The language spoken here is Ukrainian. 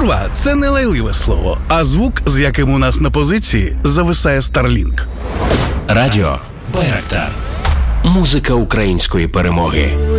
Курва – це не лайливе слово, а звук, з яким у нас на позиції зависає Starlink. Радіо Байрактар. Музика української перемоги.